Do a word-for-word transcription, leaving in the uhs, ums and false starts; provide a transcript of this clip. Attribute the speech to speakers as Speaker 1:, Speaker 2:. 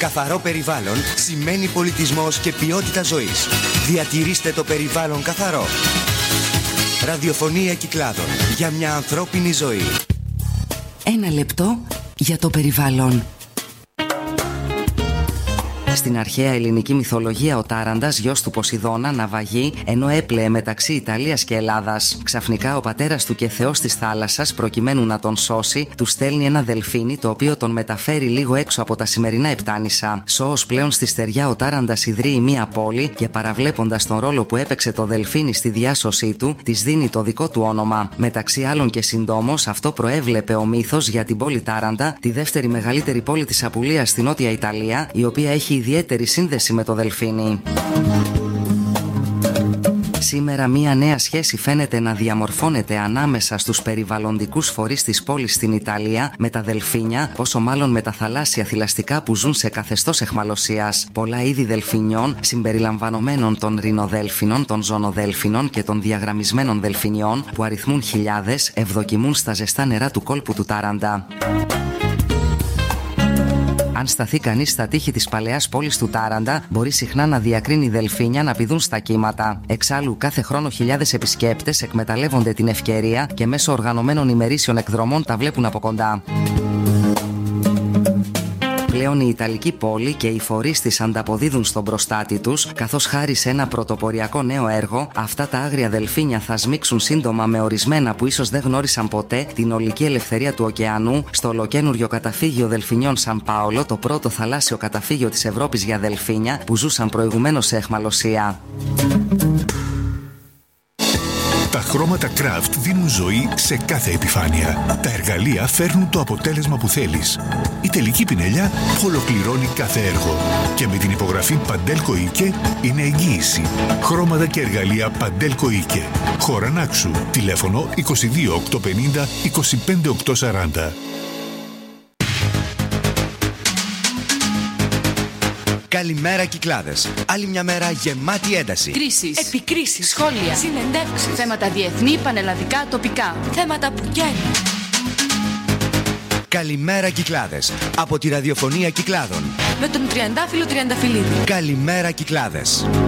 Speaker 1: Καθαρό περιβάλλον σημαίνει πολιτισμός και ποιότητα ζωής. Διατηρήστε το περιβάλλον καθαρό. Ραδιοφωνία Κυκλάδων για μια ανθρώπινη ζωή.
Speaker 2: Ένα λεπτό για το περιβάλλον. Στην αρχαία ελληνική μυθολογία, ο Τάραντας, γιος του Ποσειδώνα, ναυαγεί ενώ έπλεε μεταξύ Ιταλίας και Ελλάδας. Ξαφνικά ο πατέρας του και θεός της θάλασσας, προκειμένου να τον σώσει, του στέλνει ένα δελφίνι, το οποίο τον μεταφέρει λίγο έξω από τα σημερινά Επτάνησα. Σώος πλέον στη στεριά, ο Τάραντας ιδρύει μία πόλη και, παραβλέποντας τον ρόλο που έπαιξε το δελφίνι στη διάσωσή του, της δίνει το δικό του όνομα. Μεταξύ άλλων και συντόμως, αυτό προέβλεπε ο μύθος για την πόλη Τάραντα, τη δεύτερη μεγαλύτερη πόλη της Απουλίας στη Νότια Ιταλία, η οποία έχει ιδιαίτερη σύνδεση με το δελφίνι. Σήμερα μία νέα σχέση φαίνεται να διαμορφώνεται ανάμεσα στους περιβαλλοντικούς φορείς της πόλης στην Ιταλία με τα δελφίνια, πόσο μάλλον με τα θαλάσσια θηλαστικά που ζουν σε καθεστώς αιχμαλωσίας. Πολλά είδη δελφινιών, συμπεριλαμβανομένων των ρινοδέλφινων, των ζωνοδέλφινων και των διαγραμμισμένων δελφινιών, που αριθμούν χιλιάδες, ευδοκιμούν στα ζεστά νερά του κόλπου του Τάραντα. Αν σταθεί κανείς στα τείχη της παλαιάς πόλης του Τάραντα, μπορεί συχνά να διακρίνει δελφίνια να πηδούν στα κύματα. Εξάλλου, κάθε χρόνο χιλιάδες επισκέπτες εκμεταλλεύονται την ευκαιρία και μέσω οργανωμένων ημερήσιων εκδρομών τα βλέπουν από κοντά. Πλέον η Ιταλική πόλη και οι φορείς της ανταποδίδουν στον προστάτη τους, καθώς χάρη σε ένα πρωτοποριακό νέο έργο, αυτά τα άγρια δελφίνια θα σμίξουν σύντομα με ορισμένα που ίσως δεν γνώρισαν ποτέ την ολική ελευθερία του ωκεανού στο ολοκαίνουργιο καταφύγιο δελφινιών Σαν Πάολο, το πρώτο θαλάσσιο καταφύγιο της Ευρώπης για δελφίνια που ζούσαν προηγουμένως σε αιχμαλωσία.
Speaker 3: Τα χρώματα Craft δίνουν ζωή σε κάθε επιφάνεια. Τα εργαλεία φέρνουν το αποτέλεσμα που θέλεις. Η τελική πινελιά ολοκληρώνει κάθε έργο. Και με την υπογραφή Παντέλκο Ίκε είναι εγγύηση. Χρώματα και εργαλεία Παντέλκο Ίκε. Χώρα Νάξου. Τηλέφωνο είκοσι δύο οκτακόσια πενήντα είκοσι πέντε οκτακόσια σαράντα.
Speaker 1: Καλημέρα Κυκλάδες. Άλλη μια μέρα γεμάτη ένταση.
Speaker 4: Κρίσεις, επικρίσεις, σχόλια, συνεντεύξεις, θέματα διεθνή, πανελλαδικά, τοπικά. Θέματα που καίνουν.
Speaker 1: Καλημέρα Κυκλάδες. Από τη ραδιοφωνία Κυκλάδων.
Speaker 4: Με τον Τριαντάφυλλο Τριανταφυλλίδη.
Speaker 1: Καλημέρα Κυκλάδες.